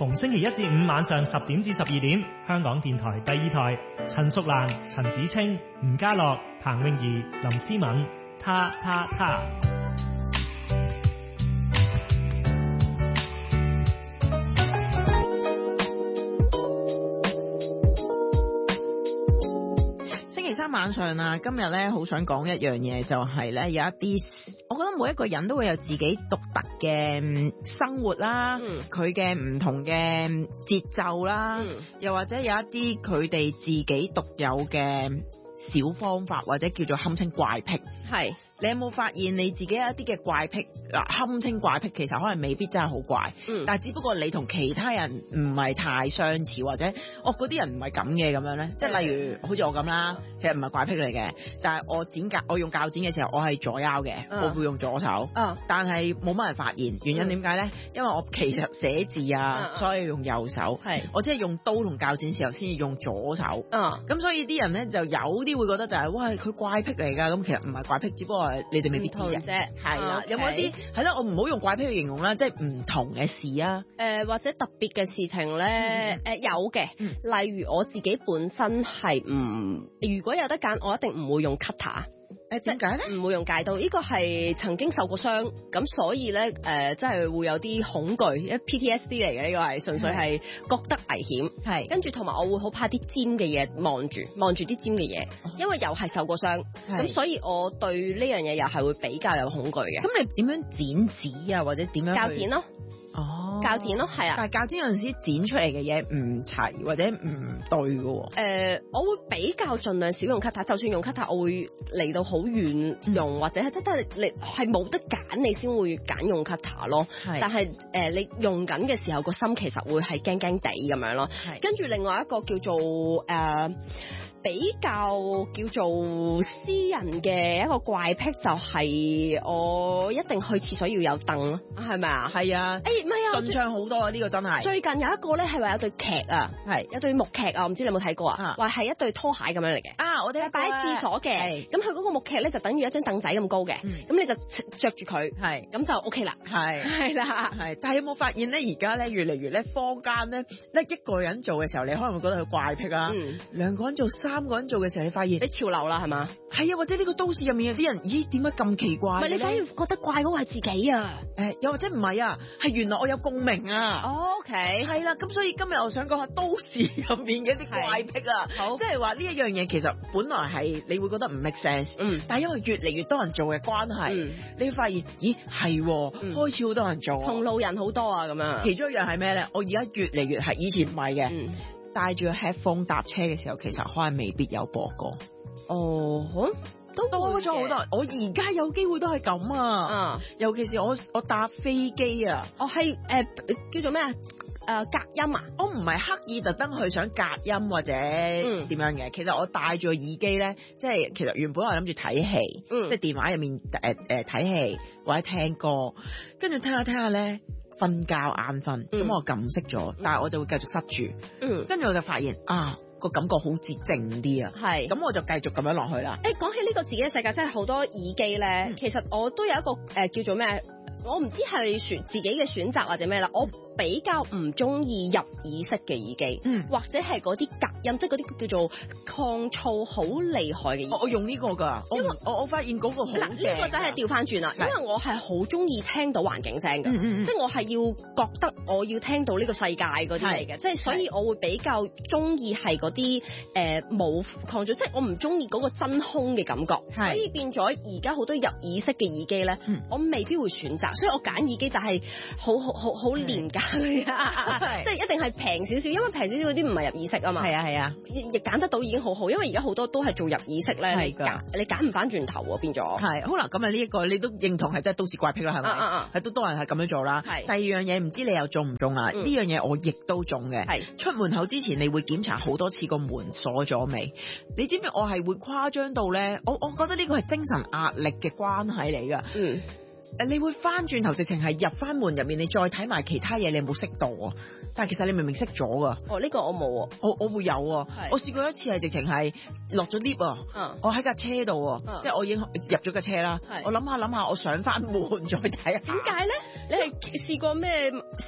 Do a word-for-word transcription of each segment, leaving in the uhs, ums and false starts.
逢星期一至五晚上十點至十二點，香港電台第二台，陳淑蘭、陳子清、吳家樂、彭詠儀、林思敏，他他他。 晚上啊，今日咧好想講一樣嘢，就係咧有一啲，我覺得每一個人都會有自己獨特嘅生活啦，佢嘅唔同嘅節奏啦，嗯、又或者有一啲佢哋自己獨有嘅小方法，或者叫做堪稱怪癖。係，你有冇發現你自己有一啲嘅怪癖？嗱，堪稱怪癖其實可能未必真係好怪，嗯、但係只不過你同其他人唔係太相似，或者哦嗰啲人唔係咁嘅咁樣咧。即係例如好似我咁啦，其實唔係怪癖嚟嘅，但係我剪鉸我用鉸剪嘅時候，我係左腰嘅，嗯、我會用左手。嗯、但係冇乜人發現，原因點解咧？因為我其實寫字啊，嗯、所以用右手。係，我只係用刀同鉸剪時候先至用左手。嗯，咁所以啲人咧就有啲會覺得就係、是，喂，佢怪癖嚟㗎。咁其實唔係怪癖，只不過你哋未必知啫。係啦，有冇一啲係咯？我唔好用怪癖去形容啦，即係唔同嘅事啊。 誒、呃、或者特別嘅事情咧，誒、嗯呃、有嘅。嗯、例如我自己本身係唔，如果有得揀，我一定唔會用 cutter。 誒點解咧？ 唔會用戒刀，呢個係曾經受過傷，咁所以咧誒，真係會有啲恐懼，一 P T S D 嚟嘅呢個係純粹係覺得危險，係跟住同埋我會好怕啲尖嘅嘢望住望住啲尖嘅嘢，因為又係受過傷，咁所以我對呢樣嘢又係會比較有恐懼嘅。 咁你點樣剪紙啊，或者點樣鉸剪咯？ 哦， 鉸剪咯，係啊， 但係鉸剪有陣時剪出嚟嘅嘢唔齊或者唔對嘅喎。 誒、呃，我會比較盡量少用 cutter，就算用 cutter，我會嚟到好遠用，嗯、或者係真係你係冇得揀，你先會揀用 cutter 咯。係，但係誒、呃，你用緊嘅時候個心其實會係驚驚地咁樣咯。係，跟住另外一個叫做誒。呃比較叫做私人嘅一個怪癖就係我一定去廁所要有凳咯，係咪啊？ 係啊， 誒唔係啊， 順暢好多啊！呢、這個真係。最近有一個咧係話有對劇啊，係有對木劇啊，我唔知你有冇睇過啊？話係一對拖鞋咁樣嚟嘅。啊，我哋係擺喺廁所嘅，咁佢嗰個木劇咧就等於一張凳仔咁高嘅，咁、嗯、你就着住佢，係咁就 OK 啦，係係啦，係。但係有冇發現咧？而家咧越嚟越咧坊間咧，咧一個人做嘅時候，你可能會覺得佢怪癖啦，嗯、兩個人做三。三個人做嘅時候，你發現你潮流啦，係嘛？係啊，或者呢個都市入面有啲人，咦？點解咁奇怪？ 唔係你反而覺得怪嗰個係自己啊？ 誒、呃，又或者唔係啊？係原來我有共鳴啊。 哦、OK， 係啦，咁所以今日我想講下都市入面嘅一啲怪癖啊。好，即係話呢一樣嘢，其實本來係你會覺得唔 make sense，嗯，但係因為越嚟越多人做嘅關係，嗯、你會發現，咦，係、啊，嗯、開始好多人做、啊， 同路人好多啊，咁樣。 其中一樣係咩咧？我而家越嚟越係，以前唔係嘅。嗯戴住個 headphone 搭車嘅時候，其實可能未必有播歌。 哦，都多咗好多。我而家有機會都係咁啊，嗯、尤其是我我搭飛機啊， 我係誒叫做咩啊？誒、呃、隔音啊？ 我唔係刻意特登去想隔音或者點樣嘅。嗯、其實我戴住個耳機咧，即係其實原本我諗住睇戲，嗯、即係電話入面誒誒睇戲或者聽歌，跟住聽下聽下咧。瞓覺眼瞓，咁、嗯、我撳熄咗，但係我就會繼續塞住，嗯，跟住我就發現啊，個感覺好似靜啲啊，係，咁我就繼續咁樣落去啦。 誒，講起呢個自己嘅世界，真係好多耳機咧，嗯、其實我都有一個誒、呃、叫做咩，我唔知係選自己嘅選擇或者咩啦，我比較唔中意入耳式嘅耳機，嗯，或者係嗰啲隔音，即係嗰啲叫做抗噪好厲害嘅耳機。 我用呢個㗎，因為我我發現嗰個好正。嗱， 呢個真係調翻轉啦，因為我係好中意聽到環境聲嘅，嗯嗯、即係我係要覺得我要聽到呢個世界嗰啲嚟嘅，即係所以我會比較中意係嗰啲誒冇抗噪，即係我唔中意嗰個真空嘅感覺，所以變咗而家好多入耳式嘅耳機咧，嗯、我未必會選擇，所以我揀耳機就係好好好好廉價。即係一定係平少少，因為平少少嗰啲唔係入耳式啊嘛。係啊係啊，亦揀得到已經好好，因為而家好多都係做入耳式咧，你揀你揀唔翻轉頭喎，變咗。係好啦，咁啊呢一個你都認同係真係都市怪癖啦，係咪？係、啊啊、都多人係咁樣做啦。係第二樣嘢，唔知你又中唔中啊？呢樣嘢我亦都中嘅。係出門口之前，你會檢查好多次個門鎖咗未？你知唔知我係會誇張到咧？我我覺得呢個係精神壓力嘅關係嚟㗎。嗯。誒，你會翻轉頭直情係入翻門入面，你再睇埋其他嘢，你有冇熄到啊？但係其實你明明熄咗噶。 哦，呢、這個我冇啊， 我我會有啊。是我試過一次係直情係落咗 lift 啊，嗯、我喺架車度，嗯、即係我已經入咗架車啦。是我諗下諗下，我上翻門再睇下。 點解咧？你係試過咩事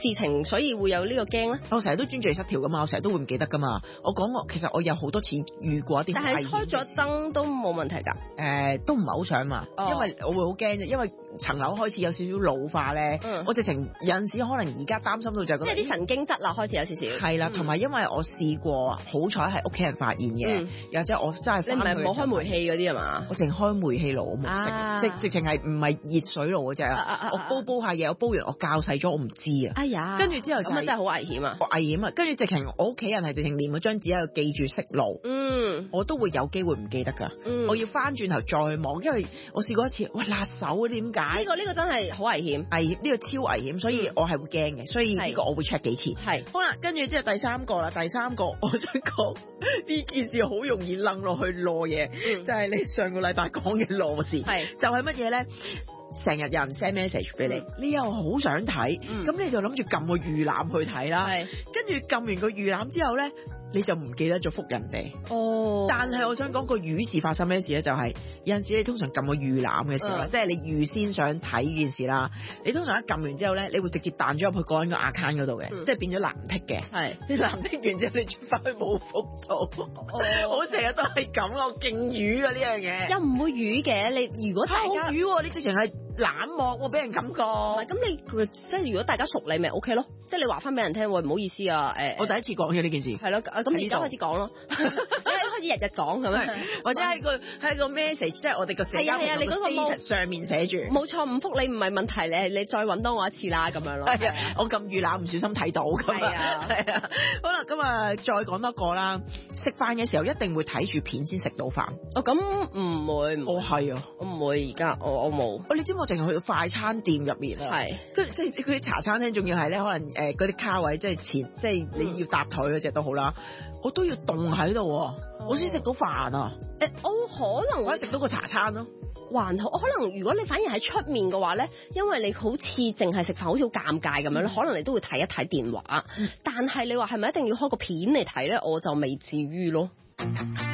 事情，所以會有呢個驚咧？ 我成日都專注力失調噶嘛，我成日都會唔記得噶嘛。我講我其實我有好多次遇過一啲， 但係開咗燈都冇問題㗎。誒、 呃，都唔係好想嘛，哦、因為我會好驚嘅，因為層樓開始有少少老化咧。嗯、我直情有陣時可能而家擔心到就係覺得， 即係啲神經質啦，開始有少少。係啦，同埋、嗯、因為我試過，好彩係屋企人發現嘅，又、嗯、或者我真係你唔係冇開煤氣嗰啲係嘛？我淨開煤氣爐，我冇食，啊、即直情係唔係熱水爐嘅啫。啊啊啊、我煲煲下嘢，我煲完我較細咗，我唔知啊。哎呀，跟住之後就係、 真係好危險啊！ 危險啊！跟住直情我屋企人係直情連嗰張紙喺度記住熄爐，嗯，我都會有機會唔記得㗎。嗯、我要翻轉頭再望，因為我試過一次，哇辣手啊！點解？呢、 呢個呢、呢個真係好危險， 危險呢、呢個超危險，所以我係會驚嘅，所以呢個我會 check 幾次。係好啦，跟住之後第三個啦，第三個我想講呢件事好容易愣落去攞嘢，嗯、就係你上個禮拜講嘅攞事，係就係乜嘢咧？成日有人 send message 俾你，嗯、你又好想睇，咁、嗯、你就諗住撳個預覽去睇啦，跟住撳完個預覽之後咧，你就唔記得咗覆人哋。哦，但係我想講個魚事發生咩事咧？就係、是、有陣時你通常撳個預覽嘅時候，嗯、即係你預先想睇呢件事啦，你通常一撳完之後咧，你會直接彈咗入去嗰個人個 account 嗰度嘅，嗯、即係變咗藍剔嘅。係，你藍剔完之後你出翻去冇覆到。哦，我成日都係咁，我勁魚啊呢樣嘢。又唔會魚嘅，你如果大家魚、啊，你直情係。冷漠喎，俾人感覺。唔係，咁你即係如果大家熟你咪 OK 咯，即係你話翻俾人聽，喂唔好意思啊，誒，我第一次講嘅呢件事。係咯，咁而家開始講咯，你開始日日講咁樣，或者喺個喺個 message，即係我哋個社交平台 status 上面寫住。冇錯，唔覆你唔係問題，你係你再揾多我一次啦，咁樣咯。係啊，我咁預覽唔小心睇到咁啊。係啊，係啊。好啦，咁啊，再講多個啦。食飯嘅時候一定會睇住片先食到飯。哦，咁唔會。我係啊，我唔會而家，我我冇。哦，你知冇？淨係去到快餐店入面啊，係，跟住即係佢啲茶餐廳，仲要係咧，可能誒嗰啲卡位，即係前，即係你要搭台嗰隻都好啦，我都要凍喺度，我先食到飯啊。誒，我可能我食到個茶餐咯，還好。可能如果你反而喺出面嘅話咧，因為你好似淨係食飯，好似好尷尬咁樣咧，可能你都會睇一睇電話。但係你話係咪一定要開個片嚟睇咧？我就未至於咯。